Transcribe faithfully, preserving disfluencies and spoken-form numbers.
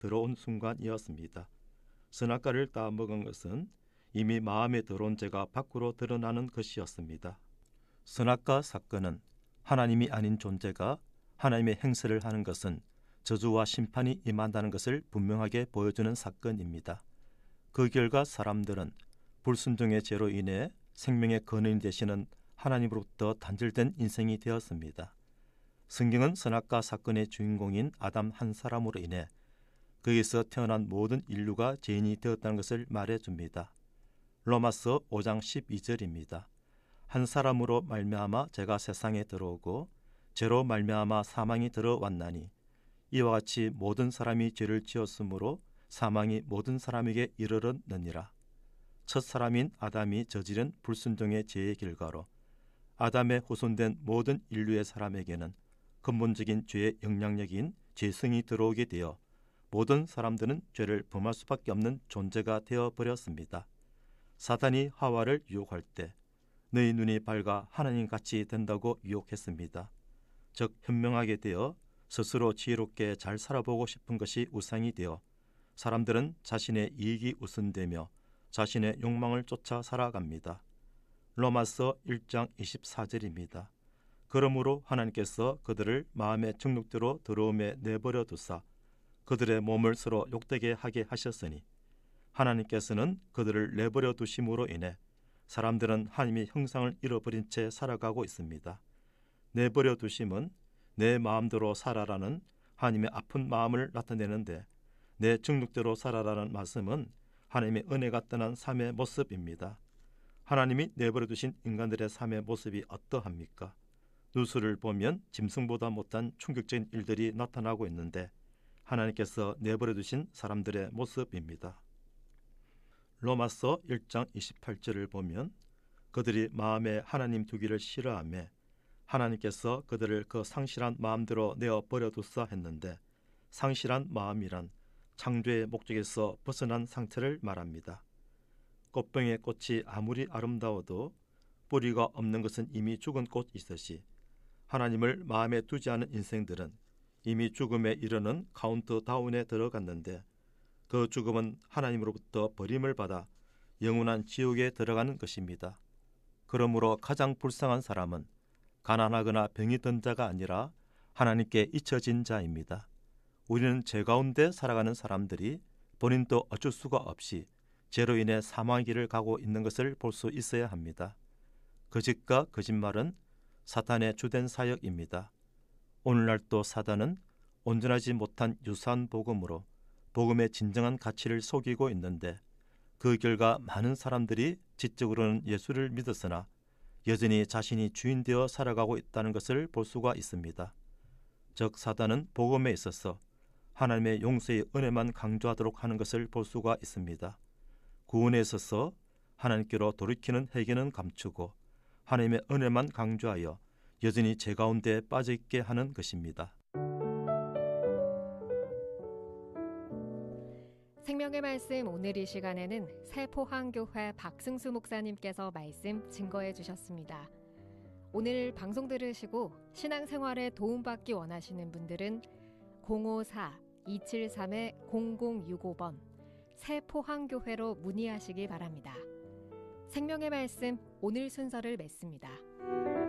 들어온 순간이었습니다. 선악과를 따먹은 것은 이미 마음에 들어온 죄가 밖으로 드러나는 것이었습니다. 선악과 사건은 하나님이 아닌 존재가 하나님의 행세를 하는 것은 저주와 심판이 임한다는 것을 분명하게 보여주는 사건입니다. 그 결과 사람들은 불순종의 죄로 인해 생명의 근원이 되시는 하나님으로부터 단절된 인생이 되었습니다. 성경은 선악과 사건의 주인공인 아담 한 사람으로 인해 거기서 태어난 모든 인류가 죄인이 되었다는 것을 말해줍니다. 로마서 오 장 십이 절입니다. 한 사람으로 말미암아 죄가 세상에 들어오고 죄로 말미암아 사망이 들어왔나니 이와 같이 모든 사람이 죄를 지었으므로 사망이 모든 사람에게 이르렀느니라. 첫 사람인 아담이 저지른 불순종의 죄의 결과로 아담의 후손된 모든 인류의 사람에게는 근본적인 죄의 영향력인 죄성이 들어오게 되어 모든 사람들은 죄를 범할 수밖에 없는 존재가 되어버렸습니다. 사단이 하와를 유혹할 때 너희 눈이 밝아 하나님같이 된다고 유혹했습니다. 즉 현명하게 되어 스스로 지혜롭게 잘 살아보고 싶은 것이 우상이 되어 사람들은 자신의 이익이 우선되며 자신의 욕망을 쫓아 살아갑니다. 로마서 일 장 이십사 절입니다. 그러므로 하나님께서 그들을 마음의 정욕대로 더러움에 내버려 두사 그들의 몸을 서로 욕되게 하게 하셨으니 하나님께서는 그들을 내버려 두심으로 인해 사람들은 하나님의 형상을 잃어버린 채 살아가고 있습니다. 내버려 두심은 내 마음대로 살아라는 하나님의 아픈 마음을 나타내는데 내 정욕대로 살아라는 말씀은 하나님의 은혜가 떠난 삶의 모습입니다. 하나님이 내버려 두신 인간들의 삶의 모습이 어떠합니까? 뉴스를 보면 짐승보다 못한 충격적인 일들이 나타나고 있는데 하나님께서 내버려 두신 사람들의 모습입니다. 로마서 일 장 이십팔 절을 보면 그들이 마음에 하나님 두기를 싫어하며 하나님께서 그들을 그 상실한 마음대로 내어버려 두사 했는데 상실한 마음이란 창조의 목적에서 벗어난 상태를 말합니다. 꽃병의 꽃이 아무리 아름다워도 뿌리가 없는 것은 이미 죽은 꽃이듯이 하나님을 마음에 두지 않은 인생들은 이미 죽음에 이르는 카운트다운에 들어갔는데 그 죽음은 하나님으로부터 버림을 받아 영원한 지옥에 들어가는 것입니다. 그러므로 가장 불쌍한 사람은 가난하거나 병이 든 자가 아니라 하나님께 잊혀진 자입니다. 우리는 죄 가운데 살아가는 사람들이 본인도 어쩔 수가 없이 죄로 인해 사망의 길을 가고 있는 것을 볼 수 있어야 합니다. 거짓과 거짓말은 사탄의 주된 사역입니다. 오늘날도 사단은 온전하지 못한 유사한 복음으로 복음의 진정한 가치를 속이고 있는데 그 결과 많은 사람들이 지적으로는 예수를 믿었으나 여전히 자신이 주인 되어 살아가고 있다는 것을 볼 수가 있습니다. 즉 사단은 복음에 있어서 하나님의 용서의 은혜만 강조하도록 하는 것을 볼 수가 있습니다. 구원에 있어서 하나님께로 돌이키는 회개는 감추고 하나님의 은혜만 강조하여 여전히 죄 가운데 빠져있게 하는 것입니다. 생명의 말씀 오늘 이 시간에는 세포항교회 박승수 목사님께서 말씀 증거해 주셨습니다. 오늘 방송 들으시고 신앙생활에 도움받기 원하시는 분들은 공오사 이칠삼 공공육오 번 세포항교회로 문의하시기 바랍니다. 생명의 말씀 오늘 순서를 맺습니다.